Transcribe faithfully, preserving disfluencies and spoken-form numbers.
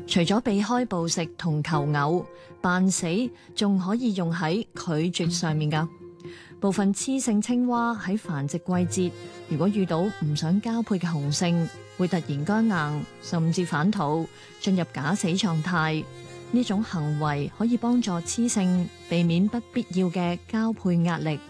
除咗避開捕食同求偶，扮死仲可以用喺拒絕上面㗎。部分雌性青蛙喺繁殖季節，如果遇到唔想交配嘅雄性，會突然僵硬，甚至反肚，進入假死狀態。呢種行為可以幫助雌性避免不必要嘅交配壓力。